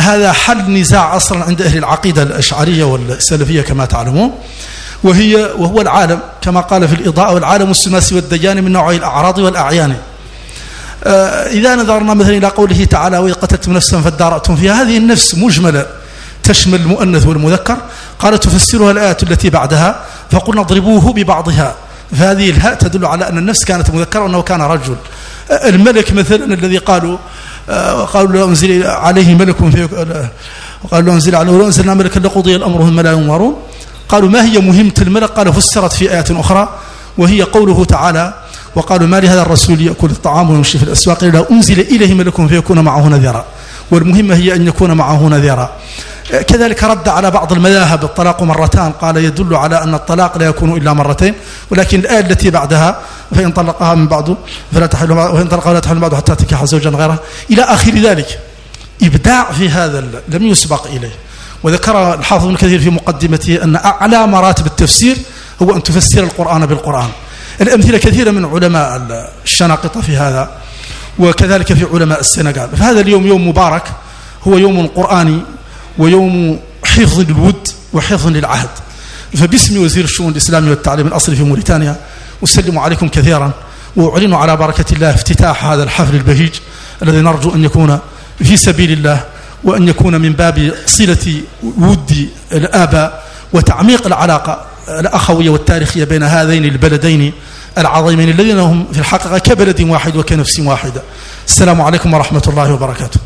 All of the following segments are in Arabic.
هذا حل نزاع أصلا عند أهل العقيدة الأشعرية والسلفية كما تعلمون، وهو العالم كما قال في الإضاءة: والعالم السماسي والديان من نوعي الأعراض والأعيان. إذا نظرنا مثلا إلى قوله تعالى: وإذ قتلتم نفسا فادارأتم فيها، هذه النفس مجملة تشمل المؤنث والمذكر، قال تفسرها الآيات التي بعدها فقلنا اضربوه ببعضها، فهذه الهاء تدل على أن النفس كانت مذكرة وأنه كان رجل. الملك مثلا الذي قالوا لا أنزل عليه ملك قالوا لا أنزل عليه، ولو أنزلنا ملكا لقضي الأمر ثم لا ينظرون. قالوا ما هي مهمة الملك؟ قال فسرت في آيات أخرى، وهي قوله تعالى: وقالوا ما لهذا الرسول يأكل الطعام ويمشي في الأسواق إلا أنزل إليه ملك فيكون معه نذيرا. والمهمة هي أن يكون معه نذيرا. كذلك رد على بعض المذاهب الطلاق مرتان، قال يدل على أن الطلاق لا يكون إلا مرتين، ولكن الآية التي بعدها: فإن طلقها من بعد فلا تحل، وإن طلقها لا تحل من بعد حتى تنكح زوجا غيره، إلى آخر ذلك. إبداع في هذا لم يسبق إليه. وذكر الحافظ ابن كثير في مقدمته أن أعلى مراتب التفسير هو أن تفسر القرآن بالقرآن. الأمثلة كثيرة من علماء الشناقطة في هذا، وكذلك في علماء السنغال. فهذا اليوم يوم مبارك، هو يوم قرآني ويوم حفظ للود وحفظ للعهد. فباسم وزير الشؤون الإسلامية والتعليم الأصلي في موريتانيا أسلم عليكم كثيرا، وأعلن على بركة الله افتتاح هذا الحفل البهيج الذي نرجو أن يكون في سبيل الله، وأن يكون من باب صلة ود الآباء وتعميق العلاقة الأخوية والتاريخية بين هذين البلدين العظيمين الذين هم في الحقيقة كبلد واحد وكنفس واحدة. السلام عليكم ورحمة الله وبركاته.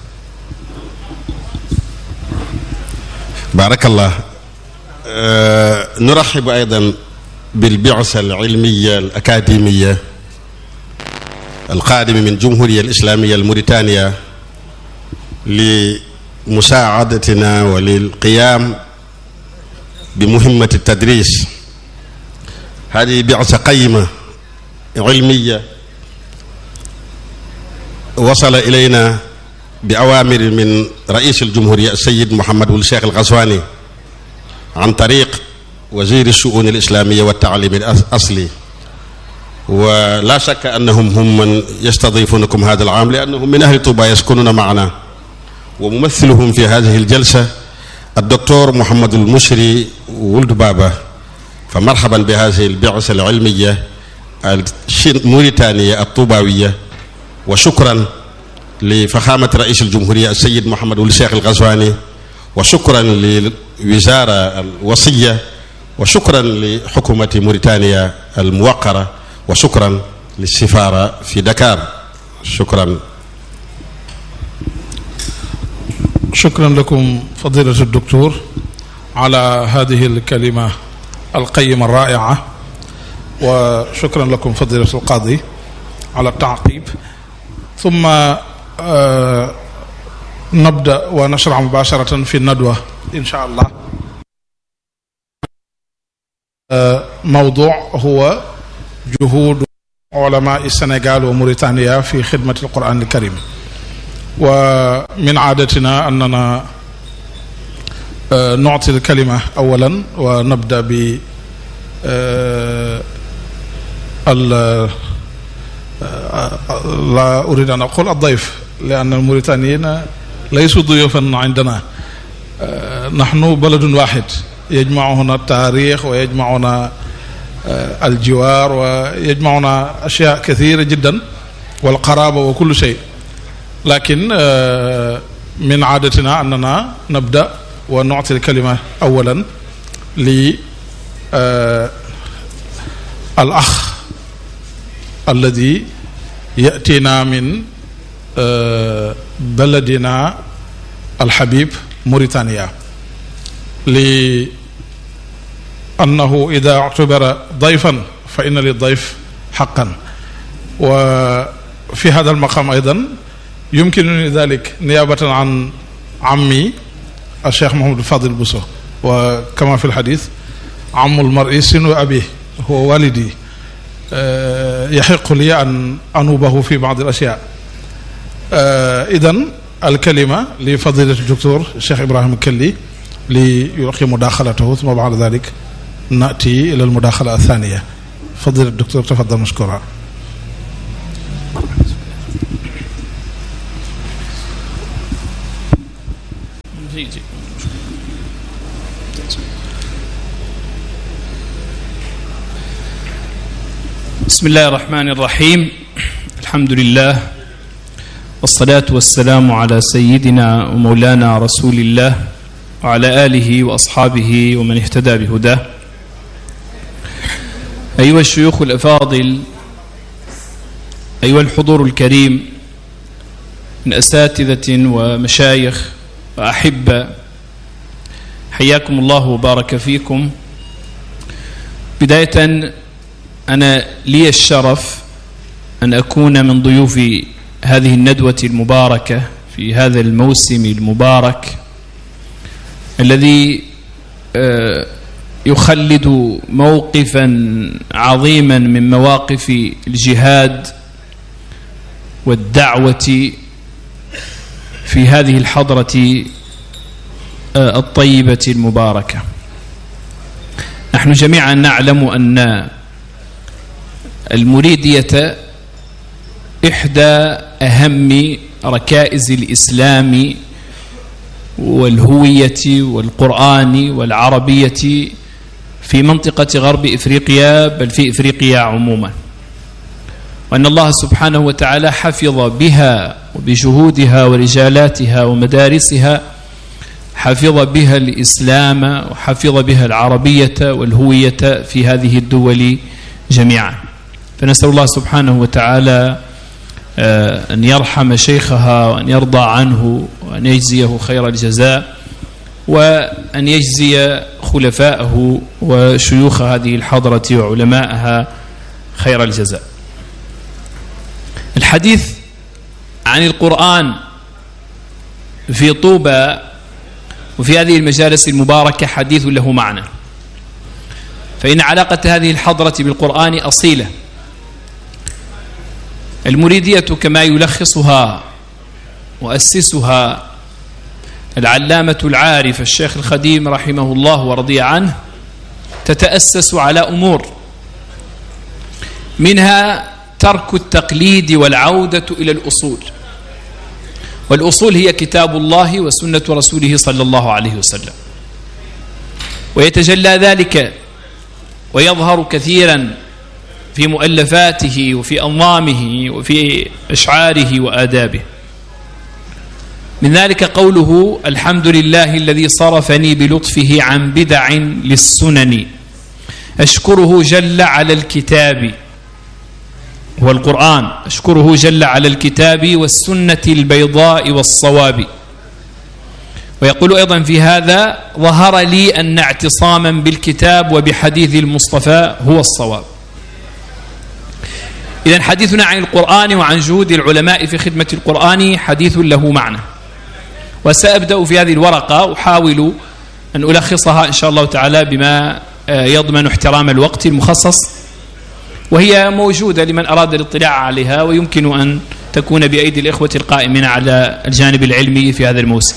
بارك الله. نرحب أيضا بالبعثة العلمية الأكاديمية القادمة من جمهورية الإسلامية الموريتانية لمساعدتنا وللقيام بمهمة التدريس. هذه بعثة قيمة علمية وصل إلينا بأوامر من رئيس الجمهورية السيد محمد ولد الشيخ الغزواني عن طريق وزير الشؤون الإسلامية والتعليم الأصلي. ولا شك أنهم هم من يستضيفونكم هذا العام، لأنهم من أهل طوبى يسكنون معنا، وممثلهم في هذه الجلسة الدكتور محمد المشري ولد بابا. فمرحبا بهذه البعثة العلمية الموريتانية الطوباوية، وشكرا لفخامة رئيس الجمهورية السيد محمد ولد الشيخ الغزواني، وشكرا للوزارة الوصية، وشكرا لحكومة موريتانيا الموقرة، وشكرا للسفارة في دكار. شكرا. شكرا لكم فضيلة الدكتور على هذه الكلمة القيمة الرائعة، وشكرا لكم فضيلة القاضي على التعقيب. ثم نبدأ ونشرع مباشرة في الندوة إن شاء الله. موضوع هو جهود علماء السنغال وموريتانيا في خدمة القرآن الكريم. ومن عادتنا أننا نعطي الكلمة أولا، ونبدأ ب لا أريد أن أقول الضيف، لأن الموريتانيين ليسوا ضيوفا عندنا. نحن بلد واحد يجمعنا التاريخ ويجمعنا الجوار ويجمعنا أشياء كثيرة جدا والقرابة وكل شيء، لكن من عادتنا أننا نبدأ ونعطي الكلمة أولا للأخ الذي يأتينا من بلدنا الحبيب موريتانيا، لأنه إذا اعتبر ضيفا فإن للضيف حقا. وفي هذا المقام أيضا يمكنني ذلك نيابة عن عمي الشيخ محمد الفاضل بوسو، وكما في الحديث عم المرء سن أبيه، هو والدي، يحق لي أن أنوبه في بعض الأشياء. إذن الكلمة لفضيلة الدكتور الشيخ إبراهيم الكلي ليلقي مداخلته، ثم بعد ذلك نأتي إلى المداخلة الثانية. فضيلة الدكتور تفضل مشكورا. بسم الله الرحمن الرحيم. الحمد لله والصلاة والسلام على سيدنا ومولانا رسول الله وعلى آله وأصحابه ومن اهتدى بهداه. أيها الشيوخ الأفاضل، أيها الحضور الكريم من أساتذة ومشايخ وأحبة، حياكم الله وبارك فيكم. بداية أنا لي الشرف أن أكون من ضيوف هذه الندوة المباركة في هذا الموسم المبارك الذي يخلد موقفا عظيما من مواقف الجهاد والدعوة في هذه الحضرة الطيبة المباركة. نحن جميعا نعلم أن المريدية إحدى أهم ركائز الإسلام والهوية والقرآن والعربية في منطقة غرب إفريقيا، بل في إفريقيا عموما، وأن الله سبحانه وتعالى حفظ بها وبجهودها ورجالاتها ومدارسها، حفظ بها الإسلام وحفظ بها العربية والهوية في هذه الدول جميعا. فنسأل الله سبحانه وتعالى أن يرحم شيخها وأن يرضى عنه وأن يجزيه خير الجزاء، وأن يجزي خلفاءه وشيوخ هذه الحضرة وعلماءها خير الجزاء. الحديث عن القرآن في طوبى وفي هذه المجالس المباركة حديث له معنى، فإن علاقة هذه الحضرة بالقرآن أصيلة. المريدية كما يلخصها وأسسها العلامة العارف الشيخ الخديم رحمه الله ورضي عنه تتأسس على أمور، منها ترك التقليد والعودة إلى الأصول، والأصول هي كتاب الله وسنة رسوله صلى الله عليه وسلم، ويتجلى ذلك ويظهر كثيرا في مؤلفاته وفي أنظامه وفي أشعاره وآدابه. من ذلك قوله: الحمد لله الذي صرفني بلطفه عن بدع للسنن، أشكره جل على الكتاب، هو القرآن، أشكره جل على الكتاب والسنة البيضاء والصواب. ويقول أيضا في هذا: ظهر لي أن اعتصاما بالكتاب وبحديث المصطفى هو الصواب. إذن حديثنا عن القرآن وعن جهود العلماء في خدمة القرآن حديث له معنى، وسأبدأ في هذه الورقة أحاول أن ألخصها إن شاء الله تعالى بما يضمن احترام الوقت المخصص، وهي موجودة لمن أراد الاطلاع عليها، ويمكن أن تكون بأيدي الإخوة القائمين على الجانب العلمي في هذا الموسم.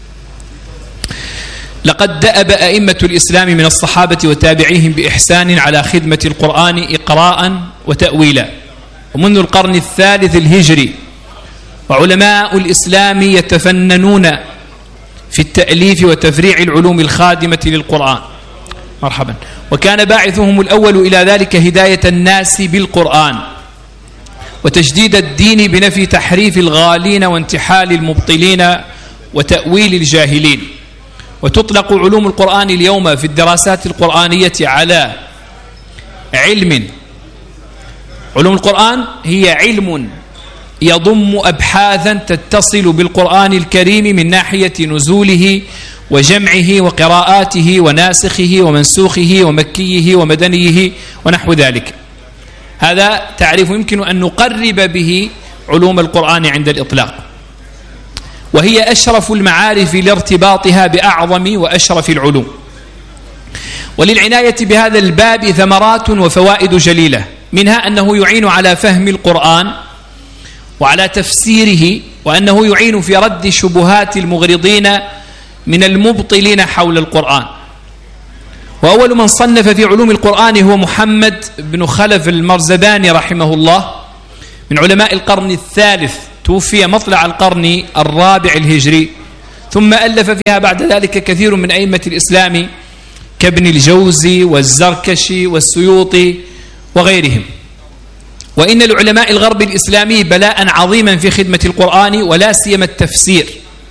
لقد دأب أئمة الإسلام من الصحابة وتابعيهم بإحسان على خدمة القرآن إقراء وتأويلا، ومنذ القرن الثالث الهجري وعلماء الإسلام يتفننون في التأليف وتفريع العلوم الخادمة للقرآن. مرحبا. وكان باعثهم الأول إلى ذلك هداية الناس بالقرآن وتجديد الدين بنفي تحريف الغالين وانتحال المبطلين وتأويل الجاهلين. وتطلق علوم القرآن اليوم في الدراسات القرآنية على علم. علوم القرآن هي علم يضم أبحاثا تتصل بالقرآن الكريم من ناحية نزوله وجمعه وقراءاته وناسخه ومنسوخه ومكيه ومدنيه ونحو ذلك. هذا تعريف يمكن أن نقرب به علوم القرآن عند الإطلاق، وهي أشرف المعارف لارتباطها بأعظم وأشرف العلوم. وللعناية بهذا الباب ثمرات وفوائد جليلة، منها أنه يعين على فهم القرآن وعلى تفسيره، وأنه يعين في رد شبهات المغرضين من المبطلين حول القرآن. وأول من صنف في علوم القرآن هو محمد بن خلف المرزباني رحمه الله، من علماء القرن الثالث، توفي مطلع القرن الرابع الهجري ثم ألف فيها بعد ذلك كثير من أئمة الإسلام كابن الجوزي والزركشي والسيوطي وغيرهم. وإن العلماء الغرب الإسلامي بلاء عظيما في خدمة القرآن ولا سيما التفسير،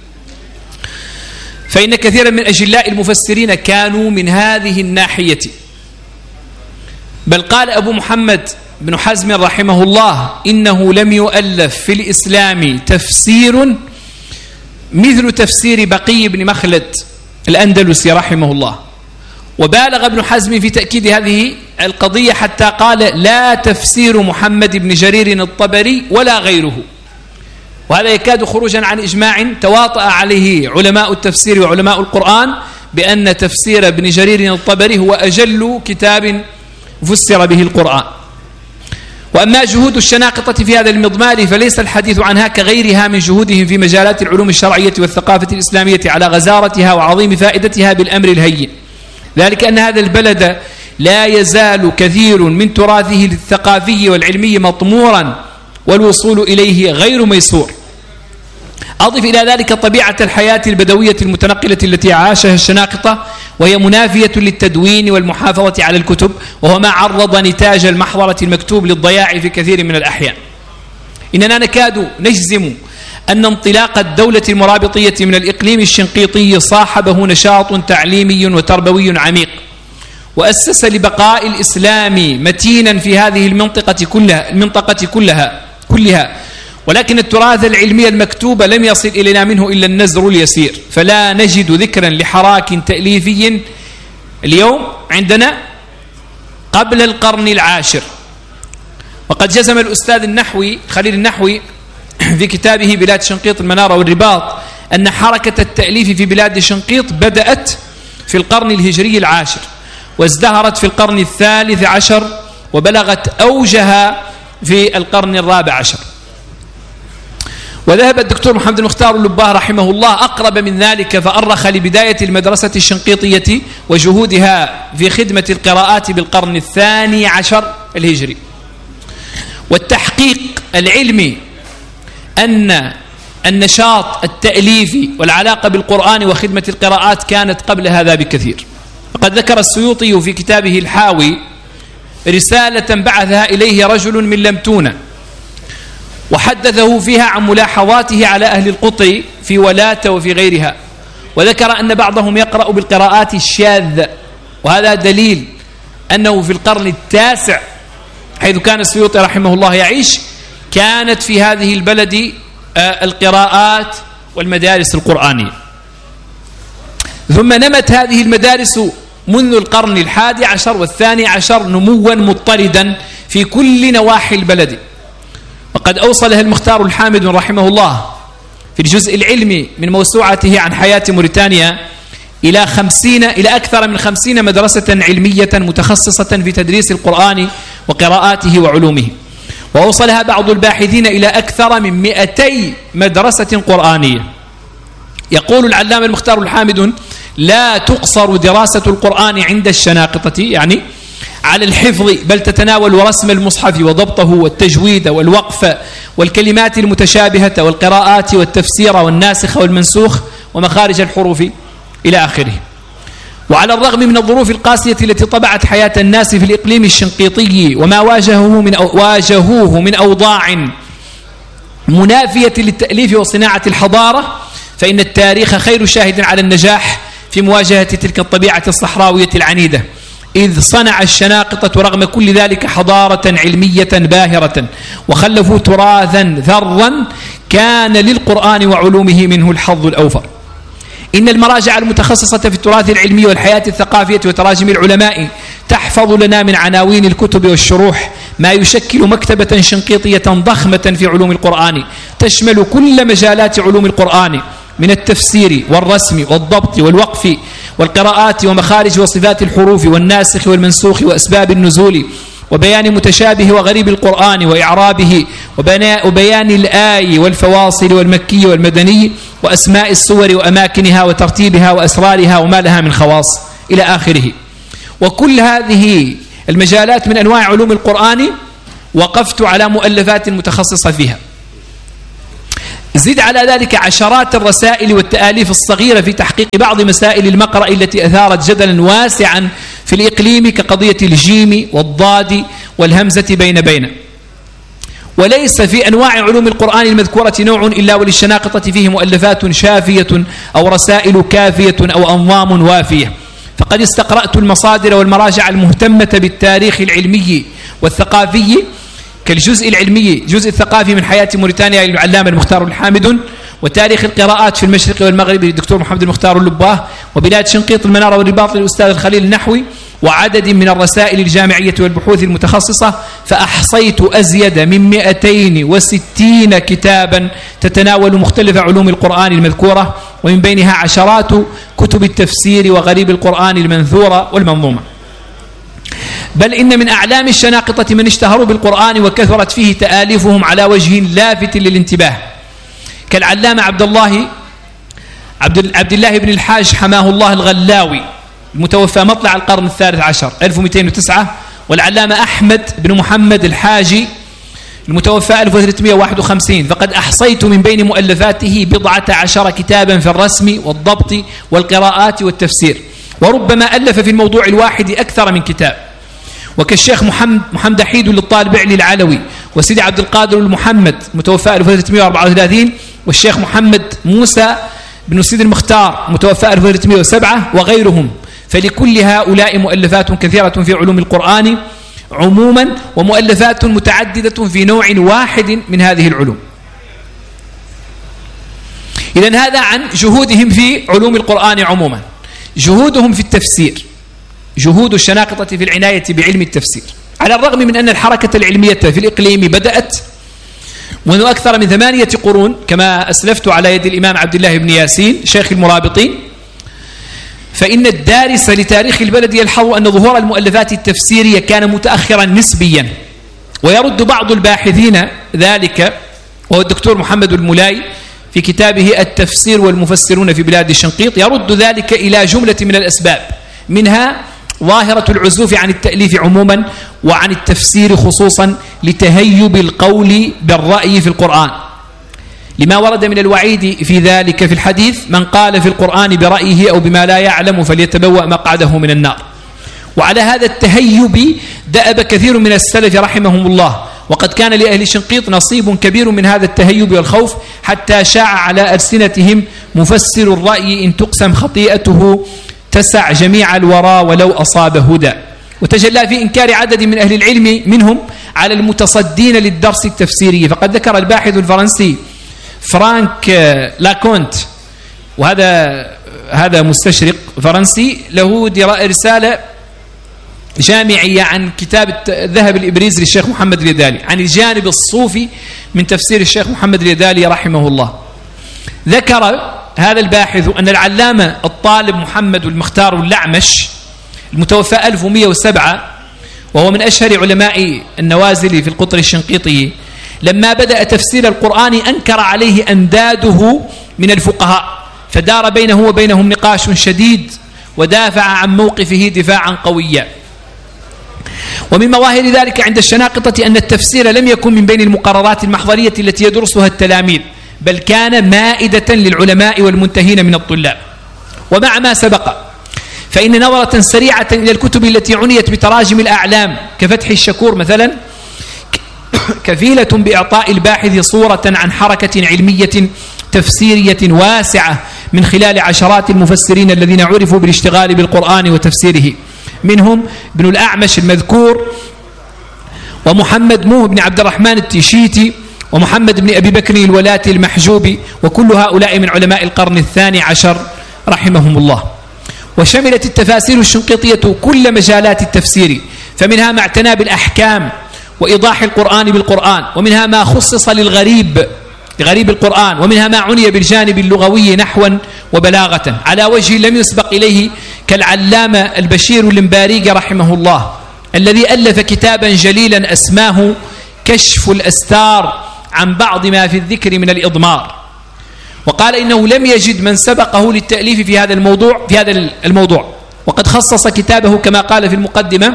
فإن كثيرا من أجلاء المفسرين كانوا من هذه الناحية. بل قال أبو محمد بن حزم رحمه الله إنه لم يؤلف في الإسلام تفسير مثل تفسير بقي بن مخلد الأندلسي رحمه الله. وبالغ ابن حزم في تأكيد هذه القضية حتى قال لا تفسير محمد بن جرير الطبري ولا غيره. وهذا يكاد خروجا عن إجماع تواطأ عليه علماء التفسير وعلماء القرآن بأن تفسير ابن جرير الطبري هو أجل كتاب فسر به القرآن. وأما جهود الشناقطة في هذا المضمار فليس الحديث عنها كغيرها من جهودهم في مجالات العلوم الشرعية والثقافة الإسلامية على غزارتها وعظيم فائدتها بالأمر الهين، ذلك أن هذا البلد لا يزال كثير من تراثه الثقافي والعلمي مطمورا والوصول إليه غير ميسور. أضف إلى ذلك طبيعة الحياة البدوية المتنقلة التي عاشها الشناقطة، وهي منافية للتدوين والمحافظة على الكتب، وهو ما عرض نتاج المحضرة المكتوب للضياع في كثير من الأحيان. إننا نكاد نجزم أن انطلاق الدولة المرابطية من الإقليم الشنقيطي صاحبه نشاط تعليمي وتربوي عميق، وأسس لبقاء الإسلام متينا في هذه المنطقة كلها، ولكن التراث العلمي المكتوب لم يصل إلينا منه إلا النزر اليسير، فلا نجد ذكرا لحراك تأليفي اليوم عندنا قبل القرن العاشر. وقد جزم الأستاذ النحوي خليل النحوي في كتابه بلاد شنقيط المنارة والرباط أن حركة التأليف في بلاد شنقيط بدأت في القرن الهجري العاشر وازدهرت في القرن الثالث عشر وبلغت أوجها في القرن الرابع عشر. وذهب الدكتور محمد المختار اللباه رحمه الله أقرب من ذلك فأرخ لبداية المدرسة الشنقيطية وجهودها في خدمة القراءات بالقرن الثاني عشر الهجري. والتحقيق العلمي أن النشاط التأليفي والعلاقة بالقرآن وخدمة القراءات كانت قبل هذا بكثير. وقد ذكر السيوطي في كتابه الحاوي رسالة بعثها إليه رجل من لمتونة وحدثه فيها عن ملاحظاته على أهل القطر في ولاة وفي غيرها، وذكر أن بعضهم يقرأ بالقراءات الشاذة، وهذا دليل أنه في القرن التاسع حيث كان السيوطي رحمه الله يعيش كانت في هذه البلد القراءات والمدارس القرآنية. ثم نمت هذه المدارس منذ القرن الحادي عشر والثاني عشر نموا مضطردا في كل نواحي البلد. وقد أوصلها المختار الحامد رحمه الله في الجزء العلمي من موسوعته عن حياة موريتانيا إلى أكثر من 50 مدرسة علمية متخصصة في تدريس القرآن وقراءاته وعلومه. وأوصلها بعض الباحثين إلى أكثر من 200 مدرسة قرآنية. يقول العلامة المختار الحامد لا تقصر دراسة القرآن عند الشناقطة يعني على الحفظ، بل تتناول رسم المصحف وضبطه والتجويد والوقف والكلمات المتشابهة والقراءات والتفسير والناسخ والمنسوخ ومخارج الحروف إلى آخره. وعلى الرغم من الظروف القاسية التي طبعت حياة الناس في الإقليم الشنقيطي وما واجهوه من أوضاع منافية للتأليف وصناعة الحضارة، فإن التاريخ خير شاهد على النجاح في مواجهة تلك الطبيعة الصحراوية العنيدة، إذ صنع الشناقطة رغم كل ذلك حضارة علمية باهرة، وخلفوا تراثا ذرا كان للقرآن وعلومه منه الحظ الأوفر. إن المراجع المتخصصة في التراث العلمي والحياة الثقافية وتراجم العلماء تحفظ لنا من عناوين الكتب والشروح ما يشكل مكتبة شنقيطية ضخمة في علوم القرآن تشمل كل مجالات علوم القرآن من التفسير والرسم والضبط والوقف والقراءات ومخارج وصفات الحروف والناسخ والمنسوخ وأسباب النزول وبيان متشابه وغريب القرآن وإعرابه وبيان الآي والفواصل والمكي والمدني وأسماء السور وأماكنها وترتيبها وأسرارها وما لها من خواص إلى آخره. وكل هذه المجالات من أنواع علوم القرآن وقفت على مؤلفات متخصصة فيها. زد على ذلك عشرات الرسائل والتآليف الصغيرة في تحقيق بعض مسائل المقرأ التي أثارت جدلا واسعا في الإقليم كقضية الجيم والضاد والهمزة بين. وليس في أنواع علوم القرآن المذكورة نوع إلا وللشناقطة فيه مؤلفات شافية أو رسائل كافية أو أنظام وافية. فقد استقرأت المصادر والمراجع المهتمة بالتاريخ العلمي والثقافي كالجزء العلمي جزء الثقافي من حياة موريتانيا للعلامة المختار الحامد، وتاريخ القراءات في المشرق والمغرب للدكتور محمد المختار اللباه، وبلاد شنقيط المنارة والرباط للأستاذ الخليل النحوي، وعدد من الرسائل الجامعية والبحوث المتخصصة. فأحصيت أزيد من 260 كتابا تتناول مختلف علوم القرآن المذكورة، ومن بينها عشرات كتب التفسير وغريب القرآن المنثورة والمنظومة. بل إن من أعلام الشناقطة من اشتهروا بالقرآن وكثرت فيه تآليفهم على وجه لافت للانتباه، كالعلامة عبد الله بن الحاج حماه الله الغلاوي المتوفى مطلع القرن الثالث عشر 1209، والعلامة أحمد بن محمد الحاجي المتوفى 1351. فقد أحصيت من بين مؤلفاته 11 كتابا في الرسم والضبط والقراءات والتفسير، وربما ألف في الموضوع الواحد أكثر من كتاب، وكالشيخ محمد حيد للطالبعلي العلوي، وسيدي عبد القادر المحمد متوفى 1334، والشيخ محمد موسى بن سيد المختار متوفى 1307 وغيرهم. فلكل هؤلاء مؤلفات كثيرة في علوم القرآن عموما، ومؤلفات متعددة في نوع واحد من هذه العلوم. إذن هذا عن جهودهم في علوم القرآن عموما. جهودهم في التفسير، جهود الشناقطة في العناية بعلم التفسير، على الرغم من أن الحركة العلمية في الإقليم بدأت منذ أكثر من 8 قرون كما أسلفت على يد الإمام عبد الله بن ياسين شيخ المرابطين، فإن الدارس لتاريخ البلد يلحظ أن ظهور المؤلفات التفسيرية كان متأخرا نسبيا. ويرد بعض الباحثين ذلك، وهو الدكتور محمد الملاي في كتابه التفسير والمفسرون في بلاد الشنقيط، يرد ذلك إلى جملة من الأسباب، منها ظاهرة العزوف عن التأليف عموما وعن التفسير خصوصا لتهيب القول بالرأي في القرآن، لما ورد من الوعيد في ذلك في الحديث: من قال في القرآن برأيه أو بما لا يعلم فليتبوأ مقعده من النار. وعلى هذا التهيب دأب كثير من السلف رحمهم الله، وقد كان لأهل شنقيط نصيب كبير من هذا التهيب والخوف، حتى شاع على ألسنتهم مفسر الرأي إن تقسم خطيئته تسع جميع الورى ولو أصاب هدى. وتجلى في إنكار عدد من أهل العلم منهم على المتصدين للدرس التفسيري. فقد ذكر الباحث الفرنسي فرانك لاكونت، وهذا مستشرق فرنسي، له رسالة جامعية عن كتاب الذهب الإبريز للشيخ محمد اليدالي عن الجانب الصوفي من تفسير الشيخ محمد اليدالي رحمه الله. ذكر هذا الباحث أن العلامة الطالب محمد المختار الأعمش المتوفى 1107، وهو من أشهر علماء النوازل في القطر الشنقيطي، لما بدأ تفسير القرآن أنكر عليه أنداده من الفقهاء، فدار بينه وبينهم نقاش شديد، ودافع عن موقفه دفاعا قويا. ومن مظاهر ذلك عند الشناقطة أن التفسير لم يكن من بين المقررات المحضرية التي يدرسها التلاميذ، بل كان مائدة للعلماء والمنتهين من الطلاب. ومع ما سبق فإن نظرة سريعة إلى الكتب التي عنيت بتراجم الأعلام كفتح الشكور مثلا كفيلة بإعطاء الباحث صورة عن حركة علمية تفسيرية واسعة من خلال عشرات المفسرين الذين عرفوا بالاشتغال بالقرآن وتفسيره، منهم ابن الأعمش المذكور، ومحمد موه بن عبد الرحمن التيشيتي، ومحمد بن أبي بكر الولاتي المحجوبي، وكل هؤلاء من علماء القرن الثاني عشر رحمهم الله. وشملت التفاسير الشنقيطية كل مجالات التفسير، فمنها ما اعتنى بالأحكام وإيضاح القرآن بالقرآن، ومنها ما خصص لغريب القرآن، ومنها ما عني بالجانب اللغوي نحوا وبلاغة على وجه لم يسبق إليه، كالعلامة البشير المباريق رحمه الله الذي ألف كتابا جليلا أسماه كشف الأستار عن بعض ما في الذكر من الإضمار، وقال إنه لم يجد من سبقه للتأليف في هذا الموضوع، وقد خصص كتابه كما قال في المقدمة،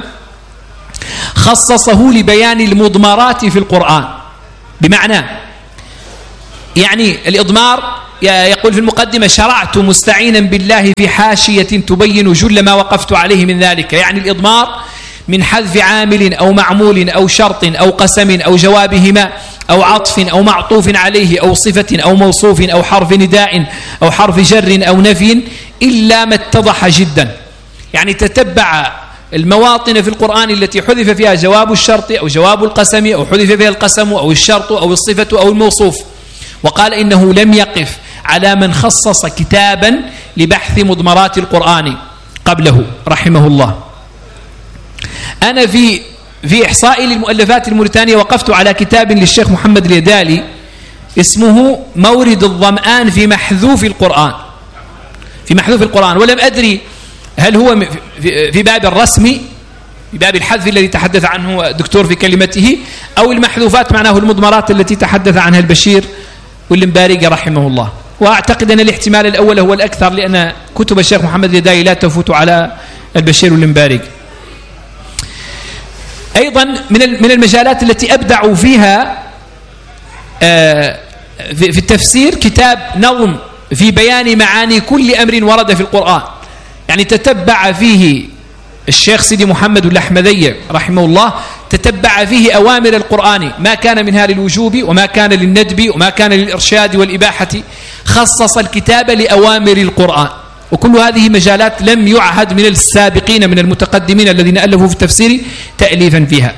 خصصه لبيان المضمرات في القرآن، بمعنى يعني الإضمار يقول في المقدمة: شرعت مستعينا بالله في حاشية تبين جل ما وقفت عليه من ذلك. يعني الإضمار من حذف عامل أو معمول أو شرط أو قسم أو جوابهما أو عطف أو معطوف عليه أو صفة أو موصوف أو حرف نداء أو حرف جر أو نفي إلا ما اتضح جدا. يعني تتبع المواطن في القرآن التي حذف فيها جواب الشرط أو جواب القسم أو حذف فيها القسم أو الشرط أو الصفة أو الموصوف، وقال إنه لم يقف على من خصص كتابا لبحث مضمرات القرآن قبله رحمه الله. أنا في إحصائي للمؤلفات الموريتانية وقفت على كتاب للشيخ محمد اليدالي اسمه مورد الظمآن في محذوف القرآن، في محذوف القرآن، ولم أدري هل هو في باب الرسم، في باب الحذف الذي تحدث عنه الدكتور في كلمته، أو المحذوفات معناه المضمرات التي تحدث عنها البشير والمبارقي رحمه الله. وأعتقد أن الاحتمال الأول هو الأكثر، لأن كتب الشيخ محمد اليدالي لا تفوت على البشير والمبارقي. أيضا من المجالات التي أبدعوا فيها في التفسير كتاب نظم في بيان معاني كل أمر ورد في القرآن. يعني تتبع فيه الشيخ سيدي محمد الأحمدي رحمه الله، تتبع فيه أوامر القرآن ما كان منها للوجوب وما كان للندب وما كان للإرشاد والإباحة، خصص الكتاب لأوامر القرآن. وكل هذه مجالات لم يعهد من السابقين من المتقدمين الذين ألفوا في التفسير تأليفا فيها.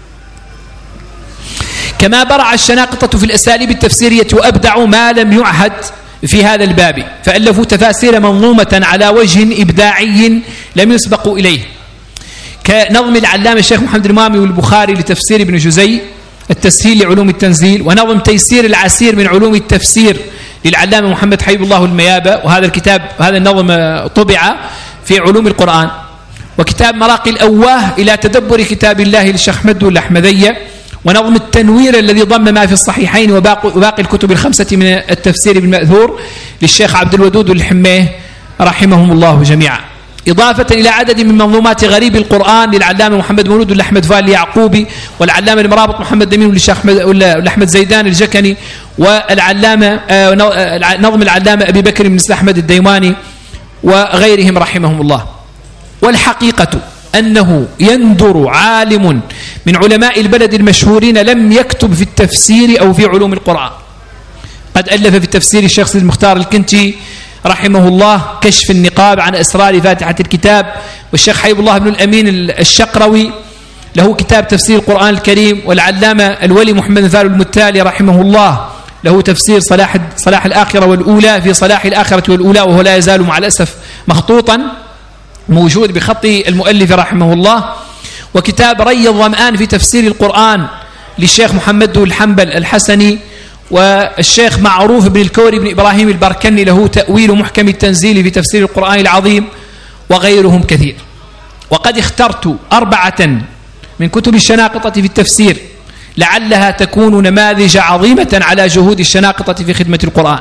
كما برع الشناقطة في الأساليب التفسيرية وأبدعوا ما لم يعهد في هذا الباب، فألفوا تفاسير منظومة على وجه إبداعي لم يسبقوا إليه، كنظم العلامة الشيخ محمد المامي والبخاري لتفسير ابن جزي التسهيل لعلوم التنزيل، ونظم تيسير العسير من علوم التفسير للعلامة محمد حبيب الله الميابة، وهذا الكتاب هذا النظم طبع في علوم القرآن. وكتاب مراقي الأواه إلى تدبر كتاب الله للشيخ أحمد الأحمدية، ونظم التنوير الذي ضم ما في الصحيحين وباقي الكتب الخمسة من التفسير بالمأثور للشيخ عبد الودود الحميه رحمهم الله جميعا، إضافة إلى عدد من منظومات غريب القرآن للعلامة محمد مولود والأحمد فال اليعقوبي، والعلامة المرابط محمد دمين والشيخ الأحمد زيدان الجكني، والعلامة نظم العلامة أبي بكر بن أحمد الديواني وغيرهم رحمهم الله. والحقيقة أنه يندر عالم من علماء البلد المشهورين لم يكتب في التفسير أو في علوم القرآن. قد ألف في التفسير الشيخ سيد المختار الكنتي رحمه الله كشف النقاب عن أسرار فاتحة الكتاب، والشيخ حبيب الله بن الأمين الشقروي له كتاب تفسير القرآن الكريم، والعلامة الولي محمد فال المتالي رحمه الله له تفسير صلاح الآخرة والأولى في صلاح الآخرة والأولى، وهو لا يزال مع الأسف مخطوطا موجود بخط المؤلف رحمه الله. وكتاب ري الظمآن في تفسير القرآن للشيخ محمد الحنبل الحسني، والشيخ معروف بن الكوري بن إبراهيم البركني له تأويل محكم التنزيل في تفسير القرآن العظيم، وغيرهم كثير. وقد اخترت 4 من كتب الشناقطة في التفسير لعلها تكون نماذج عظيمة على جهود الشناقطة في خدمة القرآن.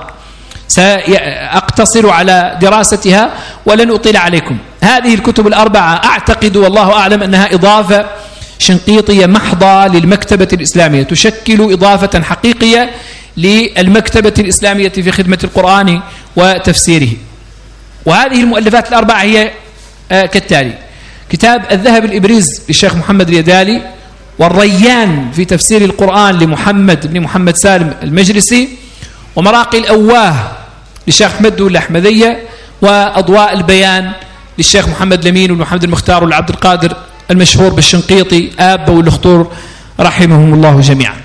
سأقتصر على دراستها ولن أطيل عليكم. هذه الكتب 4 أعتقد والله أعلم أنها إضافة شنقيطية محضة للمكتبة الإسلامية، تشكل إضافة حقيقية للمكتبة الإسلامية في خدمة القرآن وتفسيره. وهذه المؤلفات 4 هي كالتالي: كتاب الذهب الإبريز للشيخ محمد اليدالي، والريان في تفسير القرآن لمحمد بن محمد سالم المجلسي، ومراقي الأواه للشيخ أحمد الأحمدية، وأضواء البيان للشيخ محمد لمين ومحمد المختار والعبد القادر المشهور بالشنقيطي آب والأخطور رحمهم الله جميعا.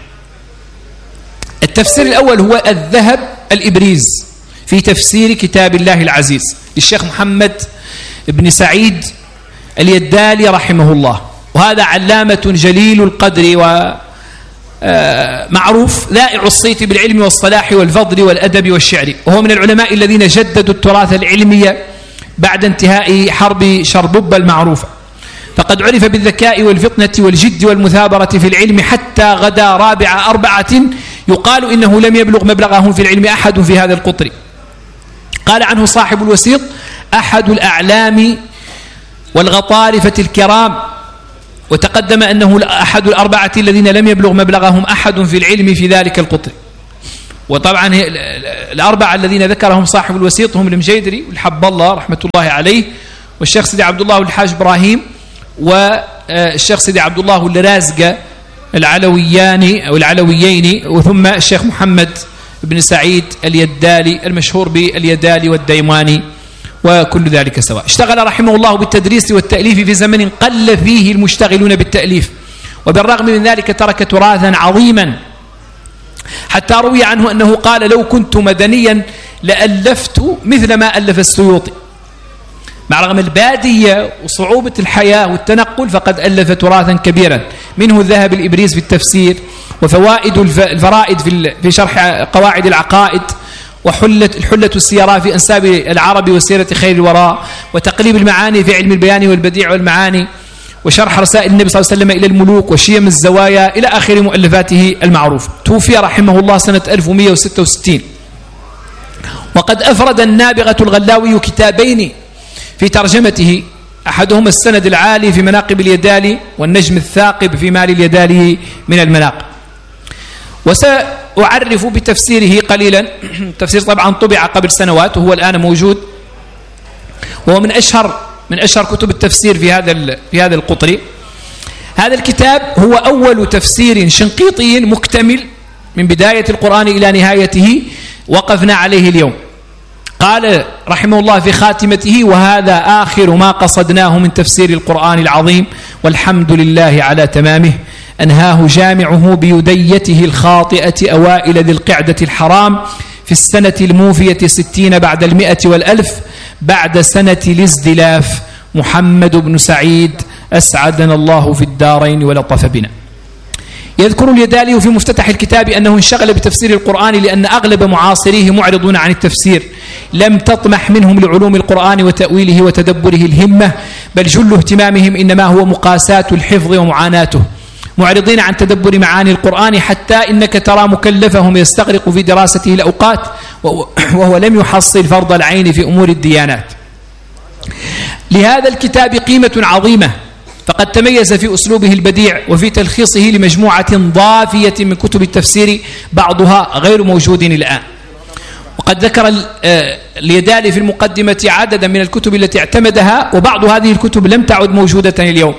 التفسير الأول هو الذهب الإبريز في تفسير كتاب الله العزيز للشيخ محمد بن سعيد اليدالي رحمه الله، وهذا علامة جليل القدر ومعروف ذائع الصيت بالعلم والصلاح والفضل والأدب والشعر، وهو من العلماء الذين جددوا التراث العلمي بعد انتهاء حرب شربوب المعروفة، فقد عرف بالذكاء والفطنة والجد والمثابرة في العلم حتى غدا رابع 4 يقال إنه لم يبلغ مبلغهم في العلم أحد في هذا القطر. قال عنه صاحب الوسيط: أحد الأعلام والغطارفة الكرام، وتقدم أنه أحد 4 الذين لم يبلغ مبلغهم أحد في العلم في ذلك القطر. وطبعا الأربعة الذين ذكرهم صاحب الوسيط هم المجيدري والحب الله رحمة الله عليه، والشيخ سيدي عبد الله والحاج إبراهيم، والشيخ سيدي عبد الله والرازقة العلوياني أو العلويين، وثم الشيخ محمد بن سعيد اليدالي المشهور باليدالي والديماني، وكل ذلك سواء. اشتغل رحمه الله بالتدريس والتأليف في زمن قل فيه المشتغلون بالتأليف، وبالرغم من ذلك ترك تراثا عظيما، حتى روي عنه أنه قال: لو كنت مدنيا لألفت مثل ما ألف السيوطي. مع رغم البادية وصعوبة الحياة والتنقل فقد ألف تراثا كبيرا، منه الذهب الإبريز في التفسير، وفوائد الفرائد في شرح قواعد العقائد، الحلة السيراء في أنساب العرب وسيرة خير الوراء، وتقليب المعاني في علم البيان والبديع والمعاني، وشرح رسائل النبي صلى الله عليه وسلم إلى الملوك، وشيم الزوايا، إلى آخر مؤلفاته المعروفة. توفي رحمه الله سنة 1166. وقد أفرد النابغة الغلاوي كتابين في ترجمته، أحدهما السند العالي في مناقب اليدالي، والنجم الثاقب في مال اليدالي من المناقب. وسأعرف بتفسيره قليلا. تفسير طبعا طبع قبل سنوات وهو الآن موجود، وهو من أشهر كتب التفسير في هذا القطر. هذا الكتاب هو أول تفسير شنقيطي مكتمل من بداية القرآن إلى نهايته وقفنا عليه اليوم. قال رحمه الله في خاتمته: وهذا آخر ما قصدناه من تفسير القرآن العظيم، والحمد لله على تمامه. أنهاه جامعه بيديته الخاطئة أوائل ذي القعدة الحرام في السنة الموفية 60 بعد 100 والألف، بعد سنة الازدلاف، محمد بن سعيد أسعدنا الله في الدارين ولطف بنا. يذكر اليدالي في مفتتح الكتاب أنه انشغل بتفسير القرآن لأن أغلب معاصريه معرضون عن التفسير، لم تطمح منهم لعلوم القرآن وتأويله وتدبره الهمة، بل جل اهتمامهم إنما هو مقاساة الحفظ ومعاناته، معرضين عن تدبر معاني القرآن، حتى إنك ترى مكلفهم يستغرق في دراسته الأوقات وهو لم يحصل فرض العين في أمور الديانات. لهذا الكتاب قيمة عظيمة، فقد تميز في أسلوبه البديع وفي تلخيصه لمجموعة ضافية من كتب التفسير بعضها غير موجود الآن. وقد ذكر اليدالي في المقدمة عددا من الكتب التي اعتمدها، وبعض هذه الكتب لم تعد موجودة اليوم.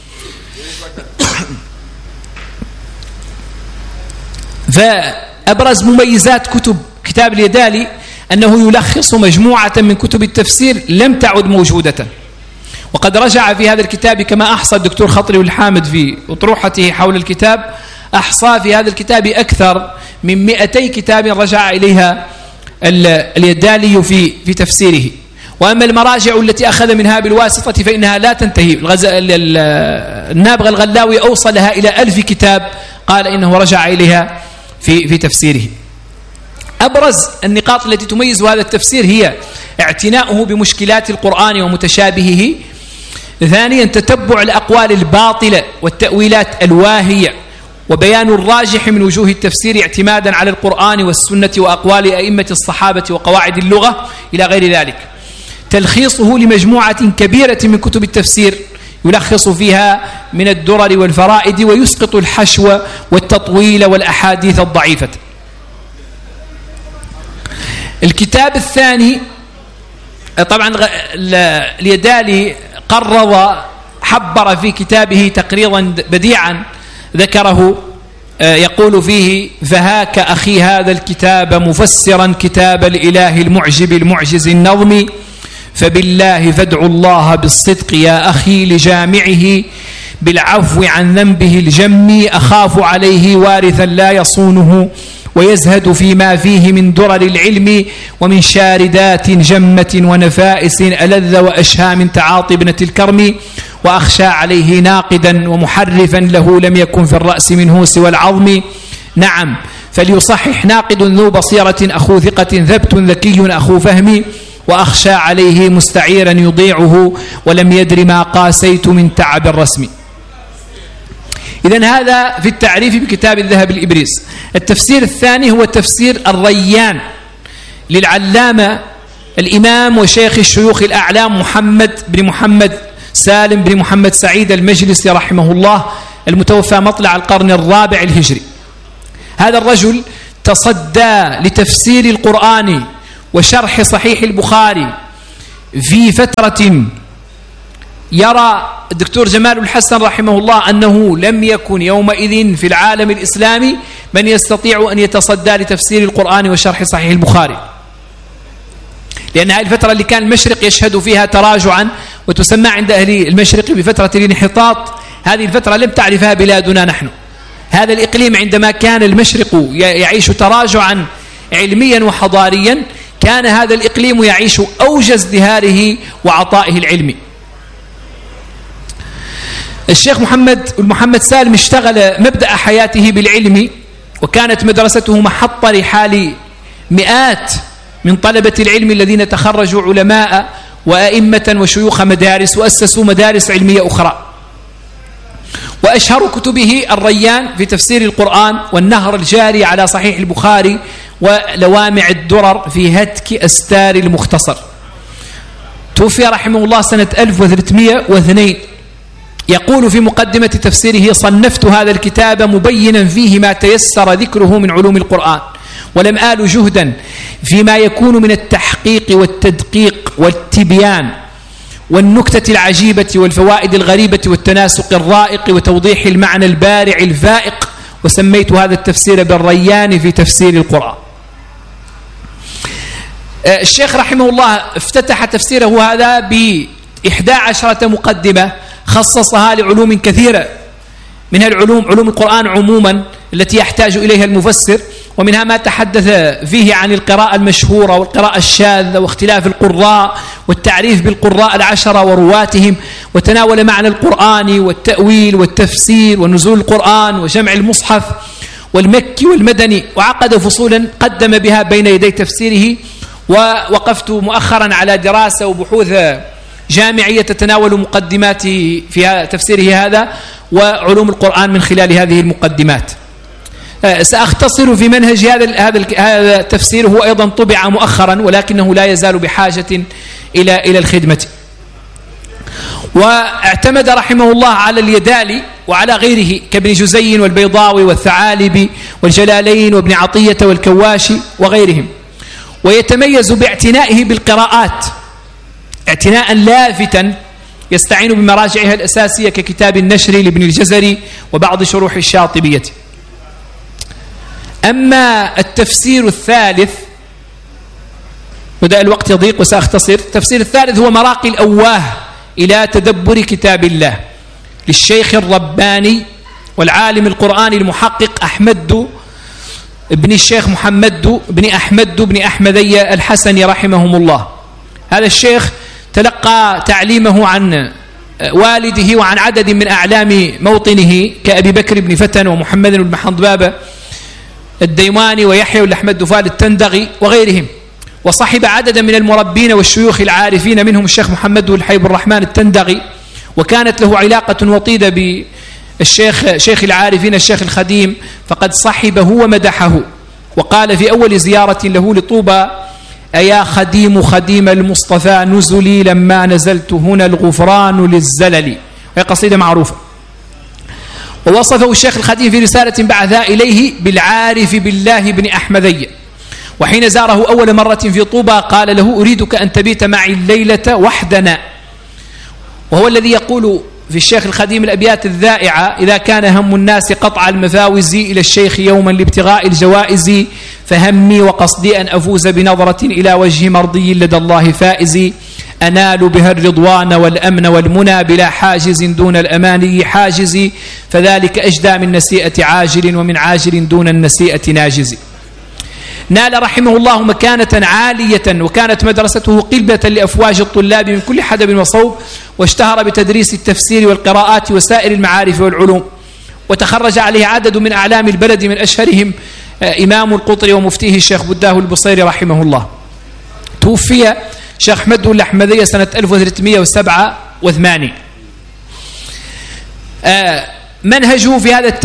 فأبرز مميزات كتاب اليدالي أنه يلخص مجموعة من كتب التفسير لم تعد موجودة. وقد رجع في هذا الكتاب كما أحصى الدكتور خطري والحامد في أطروحته حول الكتاب، أحصى في هذا الكتاب أكثر من 200 كتاب رجع إليها اليدالي في تفسيره. وأما المراجع التي أخذ منها بالواسطة فإنها لا تنتهي. النابغة الغلاوي أوصلها إلى 1000 كتاب قال إنه رجع إليها في تفسيره. أبرز النقاط التي تميز هذا التفسير هي اعتناؤه بمشكلات القرآن ومتشابهه. ثانيا تتبع الأقوال الباطلة والتأويلات الواهية، وبيان الراجح من وجوه التفسير اعتمادا على القرآن والسنة وأقوال أئمة الصحابة وقواعد اللغة إلى غير ذلك. تلخيصه لمجموعة كبيرة من كتب التفسير يلخص فيها من الدرر والفرائد، ويسقط الحشو والتطويل والأحاديث الضعيفة. الكتاب الثاني طبعا اليدالي حبر في كتابه تقريرا بديعا ذكره، يقول فيه: فهاك أخي هذا الكتاب مفسرا كتاب الإله المعجب المعجز النظم، فبالله فادعوا الله بالصدق يا أخي لجامعه، بالعفو عن ذنبه الجم، أخاف عليه وارثا لا يصونه، ويزهد فيما فيه من درر العلم، ومن شاردات جمة ونفائس ألذ وأشهى من تعاطي ابنة الكرم، وأخشى عليه ناقدا ومحرفا له لم يكن في الرأس منه سوى العظم. نعم، فليصحح ناقد ذو بصيرة أخو ثقة ثبت ذكي أخو فهم، وأخشى عليه مستعيرا يضيعه ولم يدر ما قاسيت من تعب الرسم. إذن هذا في التعريف بكتاب الذهب الإبريز. التفسير الثاني هو تفسير الريان للعلامة الإمام وشيخ الشيوخ الأعلام محمد بن محمد سالم بن محمد سعيد المجلسي رحمه الله، المتوفى مطلع القرن الرابع الهجري. هذا الرجل تصدى لتفسير القرآن وشرح صحيح البخاري في فترة يرى الدكتور جمال الحسن رحمه الله أنه لم يكن يومئذ في العالم الإسلامي من يستطيع أن يتصدى لتفسير القرآن وشرح صحيح البخاري، لأن هذه الفترة اللي كان المشرق يشهد فيها تراجعا وتسمى عند أهل المشرق بفترة الانحطاط، هذه الفترة لم تعرفها بلادنا نحن. هذا الإقليم عندما كان المشرق يعيش تراجعا علميا وحضاريا، كان هذا الإقليم يعيش أوج ازدهاره وعطائه العلمي. الشيخ محمد سالم اشتغل مبدأ حياته بالعلم، وكانت مدرسته محط رحال مئات من طلبة العلم الذين تخرجوا علماء وأئمة وشيوخ مدارس وأسسوا مدارس علمية أخرى. وأشهر كتبه الريان في تفسير القرآن، والنهر الجاري على صحيح البخاري، ولوامع الدرر في هتك أستار المختصر. توفي رحمه الله سنة 1302. يقول في مقدمة تفسيره: صنفت هذا الكتاب مبينا فيه ما تيسر ذكره من علوم القرآن، ولم آل جهدا فيما يكون من التحقيق والتدقيق والتبيان والنكتة العجيبة والفوائد الغريبة والتناسق الرائق وتوضيح المعنى البارع الفائق، وسميت هذا التفسير بالريان في تفسير القرآن. الشيخ رحمه الله افتتح تفسيره هذا ب11 مقدمة خصصها لعلوم كثيرة، منها علوم القرآن عموما التي يحتاج إليها المفسر، ومنها ما تحدث فيه عن القراءة المشهورة والقراءة الشاذة واختلاف القراء والتعريف بالقراء 10 ورواتهم، وتناول معنى القرآن والتأويل والتفسير ونزول القرآن وجمع المصحف والمكي والمدني، وعقد فصولا قدم بها بين يدي تفسيره. ووقفت مؤخرا على دراسة وبحوث جامعية تتناول مقدماته في تفسيره هذا وعلوم القرآن من خلال هذه المقدمات. سأختصر في منهج هذا التفسير، هو أيضا طبع مؤخرا ولكنه لا يزال بحاجة إلى الخدمة. واعتمد رحمه الله على اليدالي وعلى غيره كابن جزي والبيضاوي والثعالبي والجلالين وابن عطية والكواشي وغيرهم، ويتميز باعتنائه بالقراءات اعتناء لافتا، يستعين بمراجعها الأساسية ككتاب النشر لابن الجزري وبعض شروح الشاطبية. أما التفسير الثالث، وده الوقت يضيق وسأختصر، التفسير الثالث هو مراقي الأواه إلى تدبر كتاب الله للشيخ الرباني والعالم القرآني المحقق أحمد بن الشيخ محمد بن أحمد بن أحمدي الحسني رحمهم الله. هذا الشيخ تلقى تعليمه عن والده وعن عدد من أعلام موطنه كأبي بكر بن فتن ومحمد بن حنظبابة الديواني ويحيى بن أحمد دفال التندغي وغيرهم، وصحب عددا من المربين والشيوخ العارفين منهم الشيخ محمد بن حبيب الرحمن التندغي، وكانت له علاقة وطيدة بالشيخ العارفين الشيخ الخديم، فقد صحبه ومدحه، وقال في أول زيارة له لطوبى: أيا خديم المصطفى نزلي لما نزلت هنا الغفران للزلل. وهي قصيدة معروفة. ووصفه الشيخ الخديم في رسالة بعثها إليه بالعارف بالله بن أحمدي، وحين زاره أول مرة في طوبى قال له: أريدك أن تبيت معي الليلة وحدنا. وهو الذي يقول في الشيخ الخديم الأبيات الذائعة: إذا كان هم الناس قطع المفاوز إلى الشيخ يوما لابتغاء الجوائز، فهمي وقصدي أن أفوز بنظرة إلى وجه مرضي لدى الله فائز، أنال بها الرضوان والأمن والمنى بلا حاجز دون الأماني حاجز، فذلك أجدى من نسيئة عاجل ومن عاجل دون النسيئة ناجز. نال رحمه الله مكانة عالية، وكانت مدرسته قلبة لأفواج الطلاب من كل حدب وصوب، واشتهر بتدريس التفسير والقراءات وسائر المعارف والعلوم، وتخرج عليه عدد من أعلام البلد من أشهرهم إمام القطر ومفتيه الشيخ بداه البصيري رحمه الله. توفي شيخ أحمد الأحمدية سنة 1387. منهجه في هذا